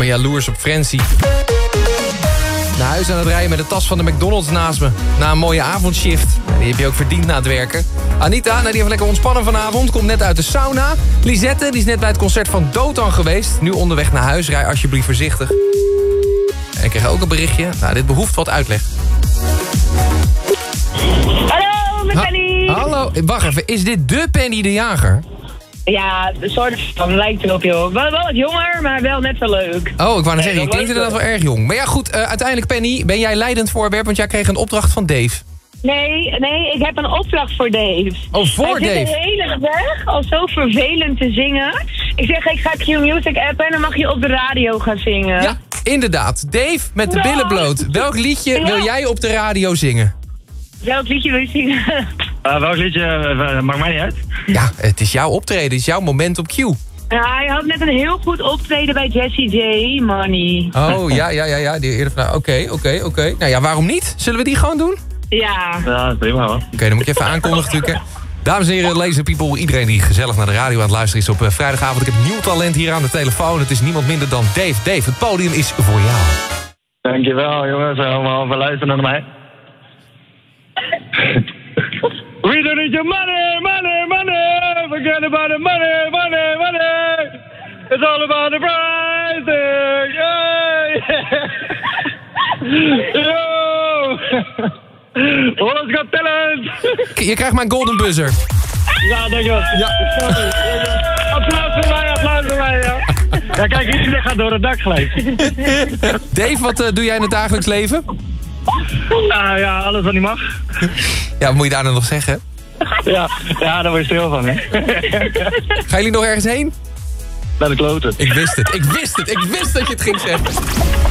me jaloers op Francie. Naar huis aan het rijden met de tas van de McDonald's naast me. Na een mooie avondshift. Die heb je ook verdiend na het werken. Anita, die heeft lekker ontspannen vanavond. Komt net uit de sauna. Lisette, die is net bij het concert van Dotan geweest. Nu onderweg naar huis. Rij alsjeblieft voorzichtig. En ik kreeg ook een berichtje. Nou, dit behoeft wat uitleg. Hallo, met Penny. Hallo, wacht even. Is dit de Penny de Jager? Ja, de soort van lijkt erop, joh. Wel wat jonger, maar wel net zo leuk. Oh, ik wou net zeggen, je klinkt inderdaad wel erg jong. Maar ja, goed, uiteindelijk Penny, ben jij leidend voorwerp? Want jij kreeg een opdracht van Dave. Nee, ik heb een opdracht voor Dave. Oh, voor Dave? Hij zit de hele weg al zo vervelend te zingen. Ik zeg, ik ga Q-Music appen en dan mag je op de radio gaan zingen. Ja, inderdaad. Dave met de billen bloot. Welk liedje wil jij op de radio zingen? Welk liedje wil je zingen? Welk liedje? Maakt mij niet uit. Ja, het is jouw optreden. Het is jouw moment op Q. Ja, hij had net een heel goed optreden bij Jessie J. Money. Oh, ja. Die eerder van, oké. Nou ja, waarom niet? Zullen we die gewoon doen? Ja. Ja, prima hoor. Oké, dan moet je even aankondigen natuurlijk. Hè. Dames en heren, laser people, iedereen die gezellig naar de radio aan het luisteren is op vrijdagavond. Ik heb nieuw talent hier aan de telefoon. Het is niemand minder dan Dave. Dave, het podium is voor jou. Dankjewel jongens, allemaal voor luisteren naar mij. We don't need your money. Forget about the money. It's all about the prize. Yo! Holland's Got Talent! Je krijgt mijn golden buzzer. Ja, dankjewel. Ja. Applaus voor mij, ja. Ja, kijk, iedereen gaat door het dak gelijk. Dave, wat doe jij in het dagelijks leven? Ja, alles wat niet mag. Ja, wat moet je daar dan nog zeggen? Ja, daar word je stil van, hè. Gaan jullie nog ergens heen? Naar de kloten. Ik wist het dat je het ging zeggen.